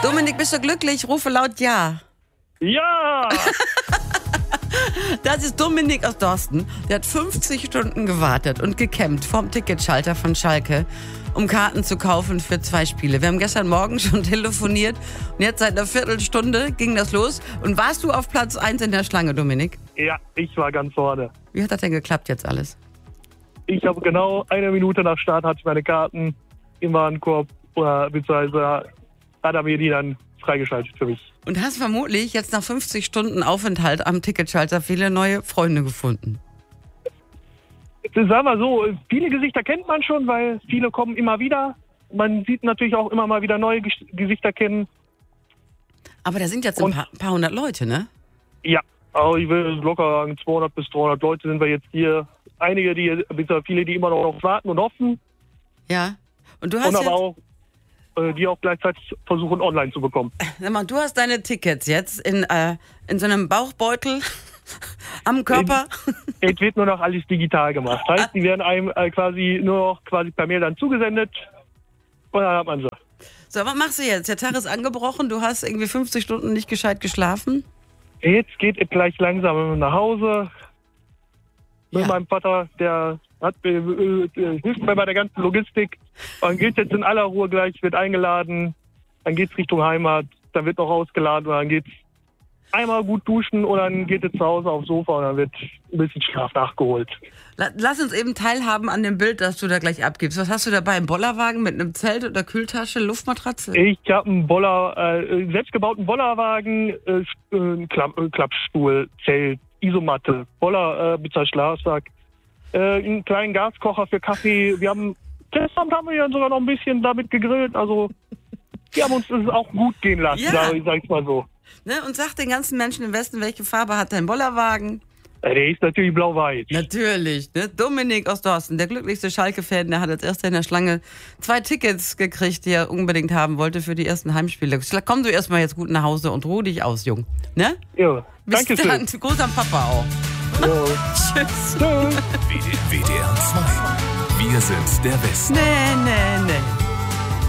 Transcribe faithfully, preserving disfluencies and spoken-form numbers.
Dominik, bist du glücklich? Rufe laut Ja. Ja! Das ist Dominik aus Dorsten. Der hat fünfzig Stunden gewartet und gekämpft vorm Ticketschalter von Schalke, um Karten zu kaufen für zwei Spiele. Wir haben gestern Morgen schon telefoniert und jetzt seit einer Viertelstunde ging das los. Und warst du auf Platz eins in der Schlange, Dominik? Ja, ich war ganz vorne. Wie hat das denn geklappt jetzt alles? Ich habe genau eine Minute nach Start hatte ich meine Karten im Warenkorb, oder beziehungsweise hat er mir die dann freigeschaltet für mich. Und hast vermutlich jetzt nach fünfzig Stunden Aufenthalt am Ticketschalter viele neue Freunde gefunden. Sagen wir so, viele Gesichter kennt man schon, weil viele kommen immer wieder. Man sieht natürlich auch immer mal wieder neue Gesichter kennen. Aber da sind jetzt ein paar, paar hundert Leute, ne? Ja, aber ich will locker sagen, zweihundert bis dreihundert Leute sind wir jetzt hier. Einige, die, viele, die immer noch warten und hoffen. Ja. Und du hast und aber jetzt, auch, äh, die auch gleichzeitig versuchen, online zu bekommen. Sag mal, du hast deine Tickets jetzt in, äh, in so einem Bauchbeutel am Körper. Es, es wird nur noch alles digital gemacht. Heißt, die werden einem äh, quasi nur noch quasi per Mail dann zugesendet und dann hat man sie. So, was machst du jetzt? Der Tag ist angebrochen, du hast irgendwie fünfzig Stunden nicht gescheit geschlafen. Jetzt geht es gleich langsam nach Hause. Mit Ja. meinem Vater, der hat, äh, äh, hilft mir bei der ganzen Logistik. Dann geht jetzt in aller Ruhe gleich, wird eingeladen, dann geht's Richtung Heimat, dann wird noch ausgeladen und dann geht's einmal gut duschen und dann geht es zu Hause aufs Sofa und dann wird ein bisschen Schlaf nachgeholt. La- Lass uns eben teilhaben an dem Bild, das du da gleich abgibst. Was hast du dabei? Ein Bollerwagen mit einem Zelt oder Kühltasche, Luftmatratze? Ich habe einen Boller, äh, selbstgebauten Bollerwagen, äh, äh, Klapp, äh, Klappstuhl, Zelt, Isomatte, Boller, äh, mit Schlafsack, äh, einen kleinen Gaskocher für Kaffee. Wir haben, gestern haben wir ja sogar noch ein bisschen damit gegrillt, also wir haben uns das auch gut gehen lassen, Ja. sag, sag ich mal so. Ne? Und sag den ganzen Menschen im Westen, welche Farbe hat dein Bollerwagen? Äh, Der ist natürlich blau-weiß. Natürlich, ne? Dominik aus Dorsten, der glücklichste Schalke-Fan, der hat als erster in der Schlange zwei Tickets gekriegt, die er unbedingt haben wollte für die ersten Heimspiele. Komm du erstmal jetzt gut nach Hause und ruh dich aus, Jung. Ne? Ja, Bis danke dann. schön. Gruß am Papa auch. Ja. Tschüss. Tschüss. W D R zwei. Wir sind der Westen. Nee, nee, nee.